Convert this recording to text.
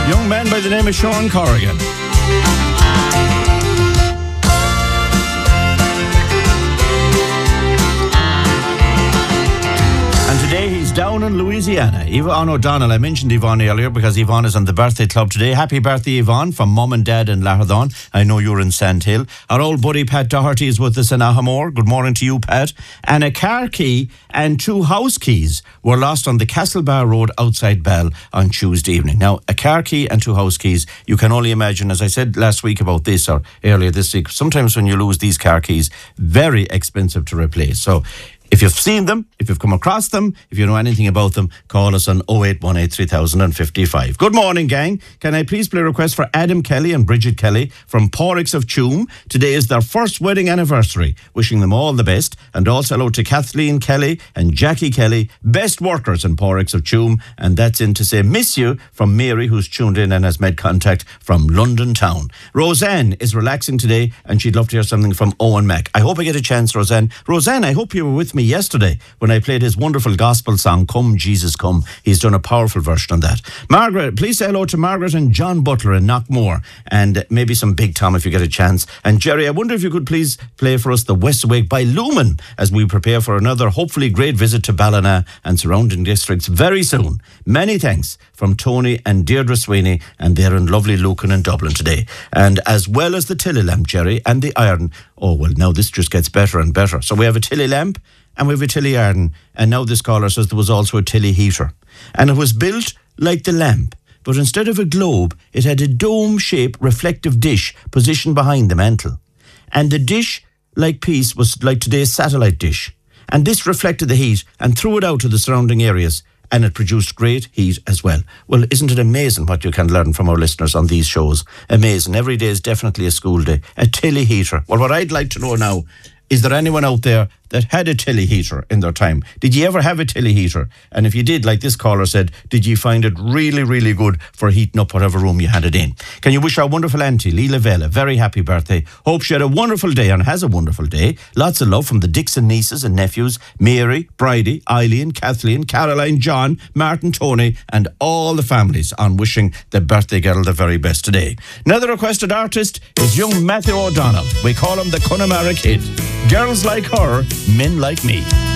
Young man by the name of Sean Corrigan. And today he's down in Louisiana. Yvonne O'Donnell. I mentioned Yvonne earlier because Yvonne is on the birthday club today. Happy birthday, Yvonne, from Mum and Dad in Lahardon. I know you're in Sandhill. Our old buddy Pat Doherty is with us in Ahamore. Good morning to you, Pat. And a car key and 2 house keys were lost on the Castlebar Road outside Bell on Tuesday evening. Now, a car key and 2 house keys, you can only imagine, as I said last week about this, or earlier this week, sometimes when you lose these car keys, very expensive to replace. So, if you've seen them, if you've come across them, if you know anything about them, call us on 0818 3055. Good morning, gang. Can I please play a request for Adam Kelly and Bridget Kelly from Porricks of Tuam? Today is their first wedding anniversary. Wishing them all the best. And also hello to Kathleen Kelly and Jackie Kelly, best workers in Porricks of Tuam. And that's in to say miss you from Mary, who's tuned in and has made contact from London town. Roseanne is relaxing today and she'd love to hear something from Owen Mack. I hope I get a chance, Roseanne. Roseanne, I hope you were with me yesterday when I played his wonderful gospel song, Come Jesus Come. He's done a powerful version on that. Margaret, please say hello to Margaret and John Butler in Knockmore, and maybe some Big Tom if you get a chance. And Jerry, I wonder if you could please play for us the West Awake by Lumen as we prepare for another hopefully great visit to Ballina and surrounding districts very soon. Many thanks from Tony and Deirdre Sweeney, and they're in lovely Lucan in Dublin today. And as well as the Tilly lamp, Jerry, and the iron. Oh, well, now this just gets better and better. So we have a Tilly lamp and we have a Tilly iron. And now this caller says there was also a Tilly heater. And it was built like the lamp, but instead of a globe, it had a dome-shaped reflective dish positioned behind the mantle. And the dish-like piece was like today's satellite dish. And this reflected the heat and threw it out to the surrounding areas. And it produced great heat as well. Well, isn't it amazing what you can learn from our listeners on these shows? Amazing. Every day is definitely a school day. A Tilly heater. Well, what I'd like to know now, is there anyone out there that had a Tilly heater in their time? Did you ever have a Tilly heater? And if you did, like this caller said, did you find it really, really good for heating up whatever room you had it in? Can you wish our wonderful auntie, Leela Vell, a very happy birthday? Hope she had a wonderful day and has a wonderful day. Lots of love from the Dixon nieces and nephews, Mary, Bridie, Eileen, Kathleen, Caroline, John, Martin, Tony, and all the families on wishing the birthday girl the very best today. Another requested artist is young Matthew O'Donnell. We call him the Connemara Kid. Girls like her, men like me.